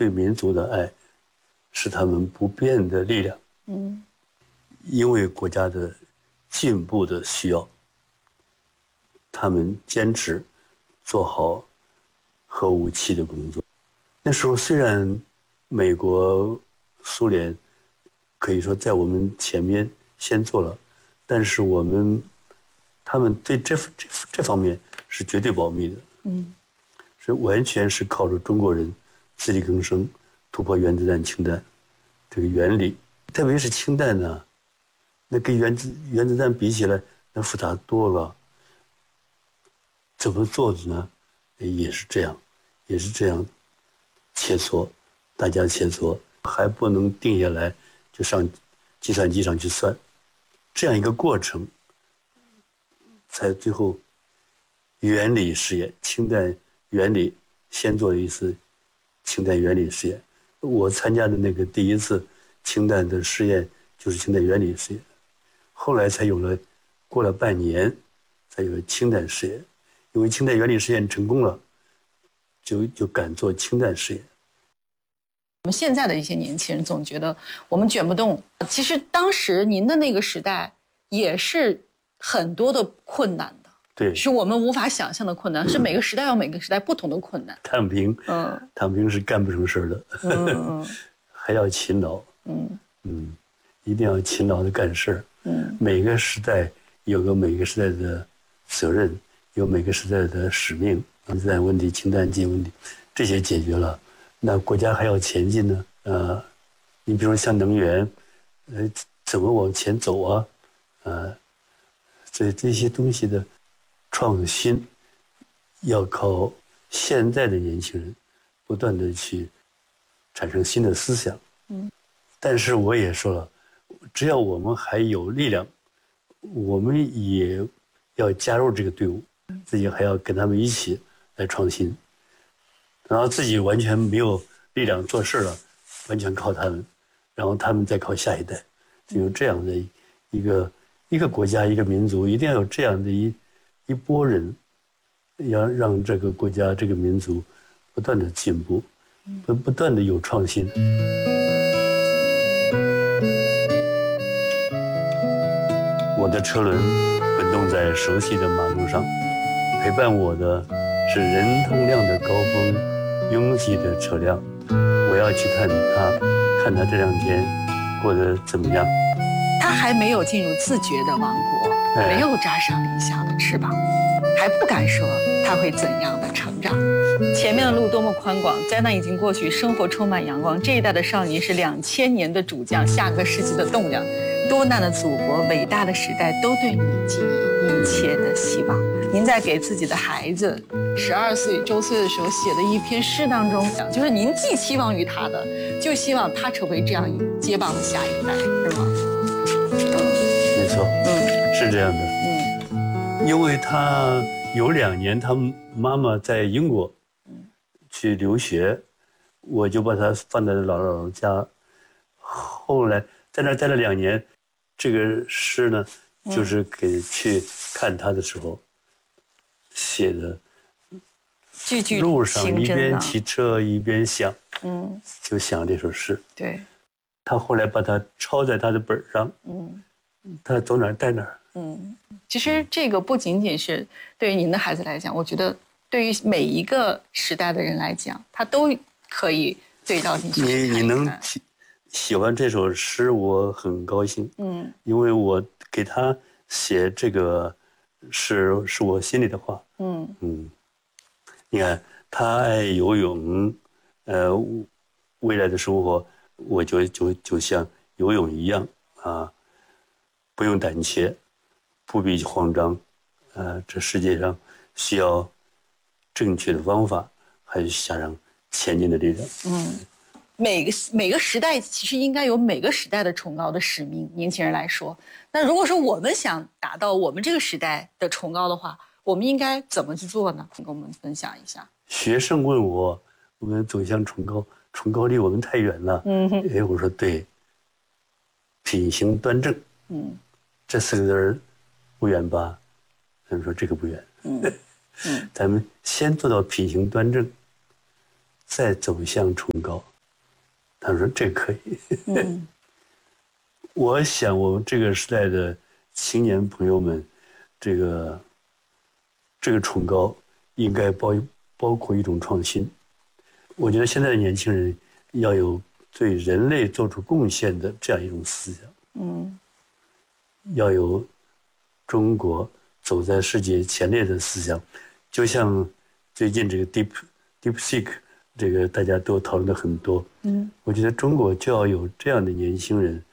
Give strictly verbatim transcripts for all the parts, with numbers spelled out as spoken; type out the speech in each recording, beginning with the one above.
对民族的爱是他们不变的力量。 嗯， 因为国家的进步的需要，他们坚持做好核武器的工作。那时候虽然美国、苏联可以说在我们前面先做了，但是我们他们对这这这方面是绝对保密的。 嗯， 是完全是靠着中国人自力更生，突破原子弹、氢弹这个原理。特别是氢弹呢，那跟原子原子弹比起来，那复杂多了。怎么做的呢？也是这样，也是这样切磋，大家切磋，还不能定下来就上计算机上去算，这样一个过程，才最后原理实验，氢弹原理先做了一次氢弹原理实验。我参加的那个第一次氢弹的试验就是氢弹原理试验，后来才有了，过了半年才有了氢弹试验。因为氢弹原理实验成功了，就就敢做氢弹试验。 我们现在的一些年轻人总觉得我们卷不动，其实当时您的那个时代也是很多的困难的， 对， 是我们无法想象的困难，嗯、是每个时代有每个时代不同的困难。 躺平，嗯，躺平是干不成事的，嗯嗯，还要勤劳，嗯嗯，一定要勤劳的干事，嗯，每个时代有个每个时代的责任。有每个时代的使命，原子弹问题、氢弹机问题，这些解决了，那国家还要前进呢。呃，你比如说像能源，呃，怎么往前走啊？呃，这这些东西的创新，要靠现在的年轻人不断的去产生新的思想。嗯，但是我也说了，只要我们还有力量，我们也要加入这个队伍。自己还要跟他们一起来创新，然后自己完全没有力量做事了，完全靠他们，然后他们再靠下一代，就有这样的一个一个国家一个民族，一定要有这样的一一波人，要让这个国家这个民族不断的进步，不不断的有创新。我的车轮滚动在熟悉的马路上。陪伴我的是人通量的高峰，拥挤的车辆。我要去看他，看他这两天过得怎么样。 他还没有进入自觉的王国，哎、没有扎上理想的翅膀，还不敢说他会怎样的成长。前面的路多么宽广，灾难已经过去，生活充满阳光。这一代的少年是两千年的主将，下个世纪的栋梁。多难的祖国，伟大的时代，都对你寄予一切的希望。您在给自己的孩子十二岁周岁的时候写的一篇诗当中讲，就是您寄期望于他的，就希望他成为这样接棒的下一代，是吗？ 嗯，没错，嗯，是这样的，嗯，因为他有两年，他妈妈在英国去留学，我就把他放在姥姥姥姥家，后来在那待了两年，这个诗呢，就是给去看他的时候写的， 句句路上一边骑车一边想，嗯，就想这首诗。 对， 他后来把它抄在他的本上，嗯，他走哪儿带哪儿。 嗯，其实这个不仅仅是对于您的孩子来讲，我觉得对于每一个时代的人来讲，他都可以对照进去。 你你能喜欢这首诗，我很高兴。嗯，因为我给他写这个是是我心里的话。嗯嗯，你看他爱游泳，呃，未来的生活我就就就像游泳一样啊，不用胆怯，不必慌张，呃，这世界上需要正确的方法，还有加上前进的力量。 嗯。每个每个时代其实应该有每个时代的崇高的使命。年轻人来说，那如果说我们想达到我们这个时代的崇高的话，我们应该怎么去做呢？请跟我们分享一下。 学生问我，我们走向崇高，崇高离我们太远了。嗯哼，哎，我说对，品行端正。嗯，这四个字不远吧？他们说这个不远。嗯嗯，咱们先做到品行端正，再走向崇高。 他说这可以。嗯、我想我们这个时代的青年朋友们，这个这个崇高应该包包括一种创新。我觉得现在的年轻人要有对人类做出贡献的这样一种思想。嗯，要有中国走在世界前列的思想，就像最近这个 Deep DeepSeek 这个大家都讨论的很多。嗯，我觉得中国就要有这样的年轻人。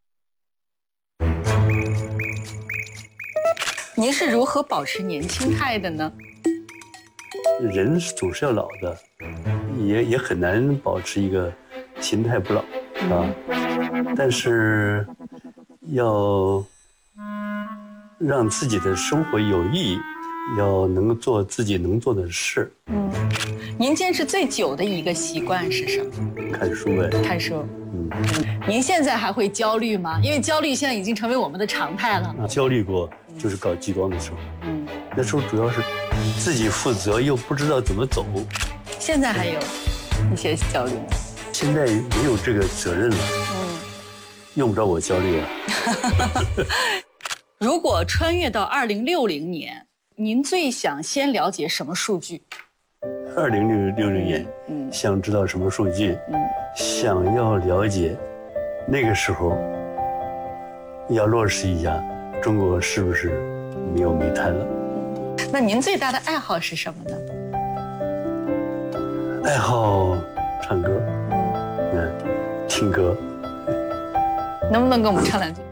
您是如何保持年轻态的呢？ 人总是要老的，也也很难保持一个心态不老啊。但是要让自己的生活有意义，要能做自己能做的事。 嗯，您坚持最久的一个习惯是什么？ 看书呗。 看书。嗯，您现在还会焦虑吗？因为焦虑现在已经成为我们的常态了。 啊、焦虑过，就是搞激光的时候。嗯，那时候主要是自己负责，又不知道怎么走。 现在还有一些焦虑吗？ 现在没有这个责任了。嗯，用不着我焦虑了。 如果穿越到二零六零年，您最想先了解什么数据？ 二零六零年，嗯，想知道什么数据？嗯，想要了解那个时候要落实一下，中国是不是没有煤炭了？ 那您最大的爱好是什么呢？ 爱好唱歌，嗯，听歌。 能不能给我们唱两句？